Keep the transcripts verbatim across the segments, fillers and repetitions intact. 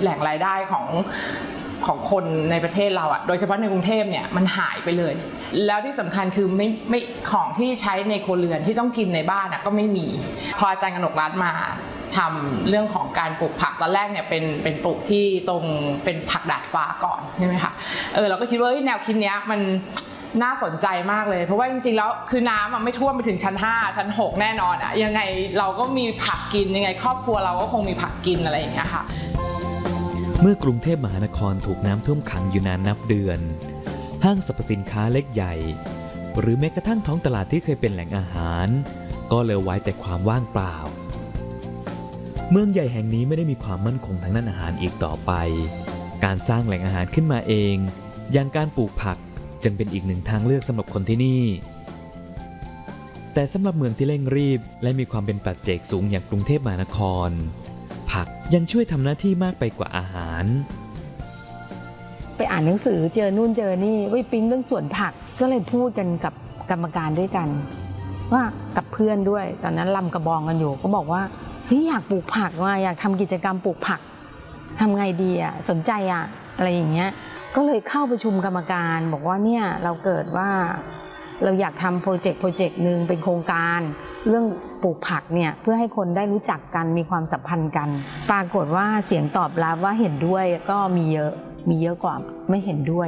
แหล่งรายได้ของของคนในประเทศเราอะโดยเฉพาะในกรุงเทพเนี่ยมันหายไปเลยแล้วที่สำคัญคือไม่ไม่ของที่ใช้ในครัวเรือนที่ต้องกินในบ้านอะก็ไม่มีพออาจารย์กนกรัตน์มาทำเรื่องของการปลูกผักตอนแรกเนี่ยเป็นเป็นปลูกที่ตรงเป็นผักดาดฟ้าก่อนใช่ไหมคะเออเราก็คิดว่าแนวคิดเนี้ยมันน่าสนใจมากเลยเพราะว่าจริงๆแล้วคือน้ำไม่ท่วมไปถึงชั้นห้าชั้นหกแน่นอนอะยังไงเราก็มีผักกินยังไงครอบครัวเราก็คงมีผักกินอะไรอย่างเงี้ยค่ะเมื่อกรุงเทพมหานครถูกน้ำท่วมขังอยู่นานนับเดือนห้างสรรพสินค้าเล็กใหญ่หรือแม้กระทั่งท้องตลาดที่เคยเป็นแหล่งอาหารก็เหลือไว้แต่ความว่างเปล่าเมืองใหญ่แห่งนี้ไม่ได้มีความมั่นคงทางด้านอาหารอีกต่อไปการสร้างแหล่งอาหารขึ้นมาเองอย่างการปลูกผักจึงเป็นอีกหนึ่งทางเลือกสำหรับคนที่นี่แต่สำหรับเมืองที่เร่งรีบและมีความเป็นปัจเจกสูงอย่างกรุงเทพมหานครผักยังช่วยทำหน้าที่มากไปกว่าอาหารไปอ่านหนังสือเจอนู่นเจอนี่วิปิ๊งเรื่องสวนผักก็เลยพูดกันกับกรรมการด้วยกันว่ากับเพื่อนด้วยตอนนั้นลำกระบองกันอยู่ก็บอกว่าเฮ้ยอยากปลูกผักว่ะอยากทำกิจกรรมปลูกผักทำไงดีอ่ะสนใจอ่ะอะไรอย่างเงี้ยก็เลยเข้าประชุมกรรมการบอกว่าเนี่ยเราเกิดว่าเราอยากทำโปรเจกต์โปรเจกต์หนึ่งเป็นโครงการเรื่องปลูกผักเนี่ยเพื่อให้คนได้รู้จักกันมีความสัมพันธ์กันปรากฏว่าเสียงตอบรับว่าเห็นด้วยก็มีเยอะมีเยอะกว่าไม่เห็นด้วย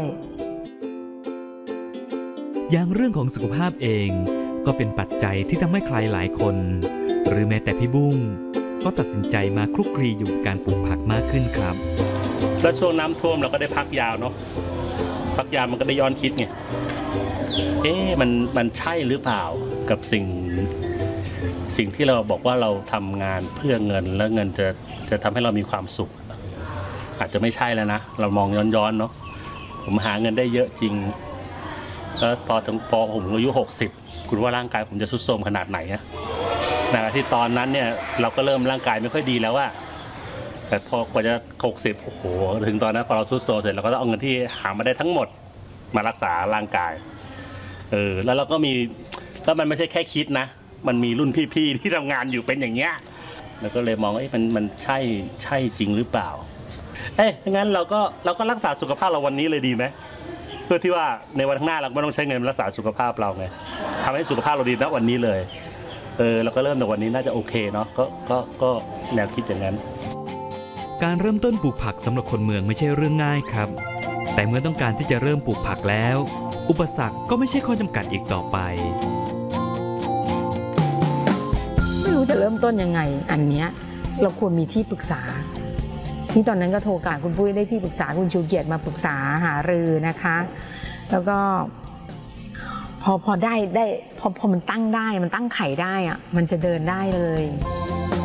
อย่างเรื่องของสุขภาพเองก็เป็นปัจจัยที่ทำให้ใครหลายคนหรือแม้แต่พี่บุ้งก็ตัดสินใจมาคลุกคลีอยู่การปลูกผักมากขึ้นครับแล้วช่วงน้ำท่วมเราก็ได้พักยาวเนาะพักยาวมันก็ได้ย้อนคิดไงเอ๊ะมันมันใช่หรือเปล่ากับสิ่งสิ่งที่เราบอกว่าเราทำงานเพื่อเงินแล้วเงินจะจะทำให้เรามีความสุขอาจจะไม่ใช่แล้วนะเรามองย้อนๆเนาะผมหาเงินได้เยอะจริงแล้วพอถึงพอผมอายุหกสิบคุณว่าร่างกายผมจะทรุดโทรมขนาดไหนอะในที่ตอนนั้นเนี่ยเราก็เริ่มร่างกายไม่ค่อยดีแล้วว่าแต่พอกว่าจะหกสิบโอ้โหถึงตอนนั้นพอเราทรุดโทรมเสร็จเราก็ต้องเอาเงินที่หามาได้ทั้งหมดมารักษาร่างกายเออแล้วเราก็มีแล้วมันไม่ใช่แค่คิดนะมันมีรุ่นพี่ๆที่ทำงานอยู่เป็นอย่างเงี้ยแล้วก็เลยมองว่ามันมันใช่ใช่จริงหรือเปล่าเอ๊ะงั้นเราก็เราก็รักษาสุขภาพเราวันนี้เลยดีไหมเพื่อที่ว่าในวันข้างหน้าเราไม่ต้องใช้เงินรักษาสุขภาพเราไงทำให้สุขภาพเราดีณวันนี้เลยเออเราก็เริ่มแต่วันนี้น่าจะโอเคเนาะก็ก็ก็แนวคิดอย่างนั้นการเริ่มต้นปลูกผักสำหรับคนเมืองไม่ใช่เรื่องง่ายครับแต่เมื่อต้องการที่จะเริ่มปลูกผักแล้วอุปสรรคก็ไม่ใช่ข้อจำกัดอีกต่อไปไม่รู้จะเริ่มต้นยังไงอันเนี้ยเราควรมีที่ปรึกษาที่ตอนนั้นก็โทรกาคุณปุ้ยได้ที่ปรึกษาคุณชูเกียรติมาปรึกษาหารือนะคะแล้วก็พอพอได้ได้พอพอมันตั้งได้มันตั้งไข่ได้อะมันจะเดินได้เลย